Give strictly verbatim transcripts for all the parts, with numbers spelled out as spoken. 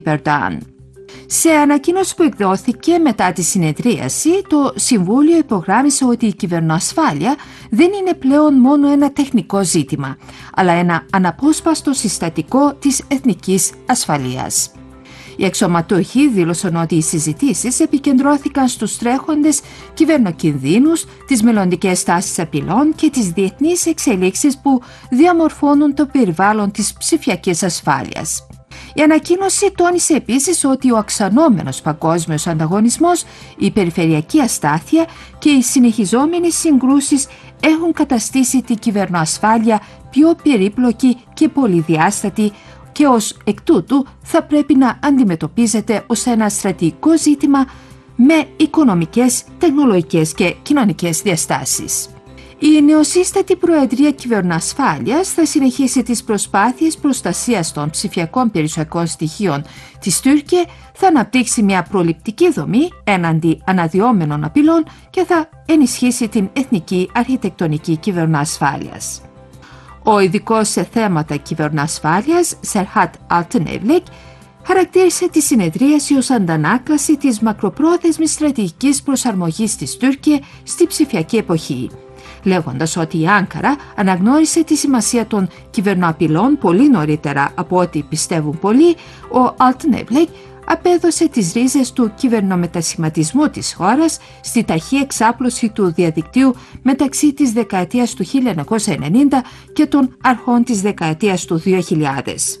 Ερντοάν. Σε ανακοίνωση που εκδόθηκε μετά τη συνεδρίαση, το Συμβούλιο υπογράμμισε ότι η κυβερνοασφάλεια δεν είναι πλέον μόνο ένα τεχνικό ζήτημα, αλλά ένα αναπόσπαστο συστατικό της εθνικής ασφαλείας. Οι αξιωματούχοι δήλωσαν ότι οι συζητήσεις επικεντρώθηκαν στους τρέχοντες κυβερνοκινδύνους, τις μελλοντικές τάσεις απειλών και τις διεθνείς εξελίξεις που διαμορφώνουν το περιβάλλον της ψηφιακής ασφάλειας. Η ανακοίνωση τόνισε επίσης ότι ο αυξανόμενος παγκόσμιος ανταγωνισμός, η περιφερειακή αστάθεια και οι συνεχιζόμενες συγκρούσεις έχουν καταστήσει την κυβερνοασφάλεια πιο περίπλοκη και πολυδιάστατη και ως εκ τούτου θα πρέπει να αντιμετωπίζεται ως ένα στρατηγικό ζήτημα με οικονομικές, τεχνολογικές και κοινωνικές διαστάσεις. Η νεοσύστατη Προεδρία Κυβερνοασφάλειας θα συνεχίσει τις προσπάθειες προστασίας των ψηφιακών περιουσιακών στοιχείων της Τουρκία, θα αναπτύξει μια προληπτική δομή έναντι αναδυόμενων απειλών και θα ενισχύσει την εθνική αρχιτεκτονική κυβερνοασφάλειας. Ο ειδικός σε θέματα κυβερνοασφάλειας, Serhat Altınevlik, χαρακτήρισε τη συνεδρίαση ως αντανάκλαση της μακροπρόθεσμης στρατηγικής προσαρμογής της Τουρκία στη ψηφιακή εποχή, λέγοντας ότι η Άνκαρα αναγνώρισε τη σημασία των κυβερνοαπειλών πολύ νωρίτερα από ό,τι πιστεύουν πολλοί. Ο Altınevlik απέδωσε τις ρίζες του κυβερνομετασχηματισμού της χώρας στη ταχύ εξάπλωση του διαδικτύου μεταξύ της δεκαετίας του χίλια εννιακόσια ενενήντα και των αρχών της δεκαετίας του δύο χιλιάδες.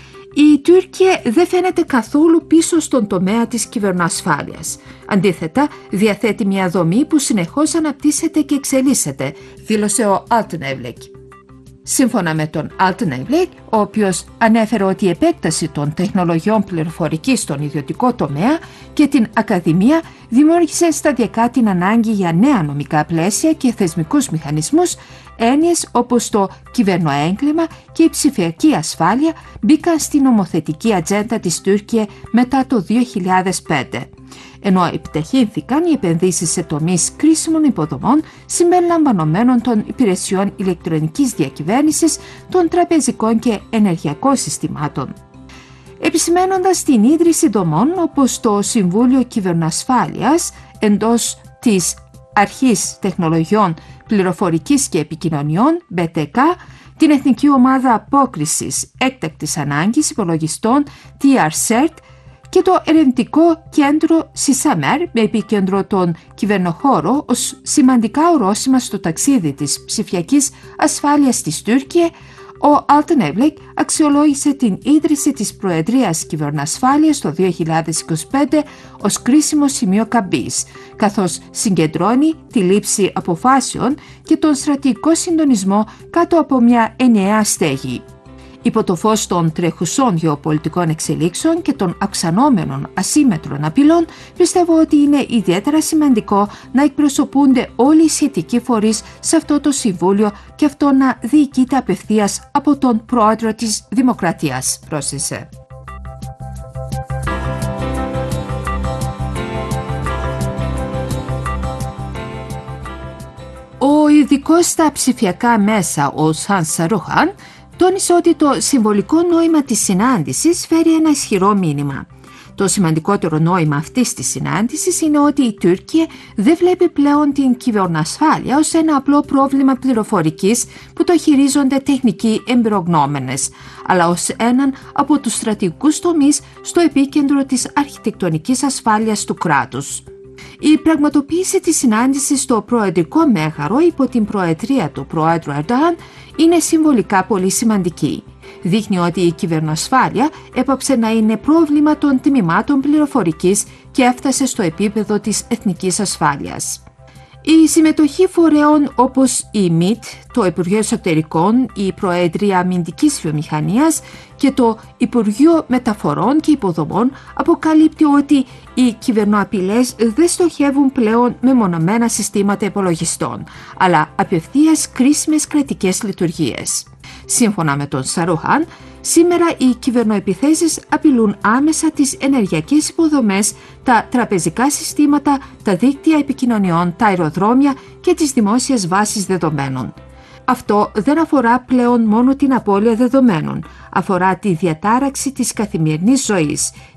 Η Τουρκία δεν φαίνεται καθόλου πίσω στον τομέα της κυβερνοασφάλειας. Αντίθετα, διαθέτει μια δομή που συνεχώς αναπτύσσεται και εξελίσσεται, δήλωσε ο Altınevlik. Σύμφωνα με τον Altınevlik, ο οποίος ανέφερε ότι η επέκταση των τεχνολογιών πληροφορικής στον ιδιωτικό τομέα και την ακαδημία δημιούργησε σταδιακά την ανάγκη για νέα νομικά πλαίσια και θεσμικούς μηχανισμούς. Έννοιες όπως το κυβερνοέγκλημα και η ψηφιακή ασφάλεια μπήκαν στην νομοθετική ατζέντα της Τουρκία μετά το δύο χιλιάδες πέντε. Ενώ επιταχύνθηκαν οι επενδύσεις σε τομείς κρίσιμων υποδομών συμπεριλαμβανομένων των υπηρεσιών ηλεκτρονικής διακυβέρνησης, των τραπεζικών και ενεργειακών συστημάτων. Επισημένοντας την ίδρυση δομών όπως το Συμβούλιο Κυβερνοασφάλειας εντός της Αρχής Τεχνολογιών Πληροφορικής και Επικοινωνιών, μπι τι κέι, την Εθνική Ομάδα Απόκρισης Έκτακτης Ανάγκης Υπολογιστών, τι αρ σερτ, και το ερευνητικό κέντρο Σισάμερ με επίκεντρο τον κυβερνοχώρο ως σημαντικά ορόσημα στο ταξίδι της ψηφιακής ασφάλειας της Τουρκία, ο Altınevlik αξιολόγησε την ίδρυση της Προεδρίας Κυβερνοασφάλειας το δύο χιλιάδες είκοσι πέντε ως κρίσιμο σημείο καμπής, καθώς συγκεντρώνει τη λήψη αποφάσεων και τον στρατηγικό συντονισμό κάτω από μια ενιαία στέγη. Υπό το φως των τρεχουσών γεωπολιτικών εξελίξεων και των αυξανόμενων ασύμμετρων απειλών, πιστεύω ότι είναι ιδιαίτερα σημαντικό να εκπροσωπούνται όλοι οι σχετικοί φορείς σε αυτό το Συμβούλιο και αυτό να διοικείται απευθείας από τον Πρόεδρο της Δημοκρατίας, πρόσθεσε. Ο ειδικός στα ψηφιακά μέσα, ο Σαν Σαρουχάν, τόνισε ότι το συμβολικό νόημα της συνάντησης φέρει ένα ισχυρό μήνυμα. Το σημαντικότερο νόημα αυτής της συνάντησης είναι ότι η Τουρκία δεν βλέπει πλέον την κυβερνοασφάλεια ως ένα απλό πρόβλημα πληροφορικής που το χειρίζονται τεχνικοί εμπειρογνώμενες, αλλά ως έναν από τους στρατηγικούς τομείς στο επίκεντρο της αρχιτεκτονικής ασφάλειας του κράτους. Η πραγματοποίηση της συνάντησης στο Προεδρικό Μέγαρο υπό την Προεδρία του Προέδρου Ερντοάν είναι συμβολικά πολύ σημαντική. Δείχνει ότι η κυβερνοασφάλεια έπαψε να είναι πρόβλημα των τμήματων πληροφορικής και έφτασε στο επίπεδο της εθνικής ασφάλειας. Η συμμετοχή φορέων όπως η ΜΙΤ, το Υπουργείο Εσωτερικών, η Προεδρία Αμυντικής Βιομηχανίας και το Υπουργείο Μεταφορών και Υποδομών αποκαλύπτει ότι οι κυβερνοαπειλές δεν στοχεύουν πλέον μεμονωμένα συστήματα υπολογιστών, αλλά απευθείας κρίσιμες κρατικές λειτουργίες. Σύμφωνα με τον Σαρουχάν, σήμερα οι κυβερνοεπιθέσεις απειλούν άμεσα τις ενεργειακές υποδομές, τα τραπεζικά συστήματα, τα δίκτυα επικοινωνιών, τα αεροδρόμια και τις δημόσιες βάσεις δεδομένων. Αυτό δεν αφορά πλέον μόνο την απώλεια δεδομένων, Αφορά τη διατάραξη της καθημερινής ζωής,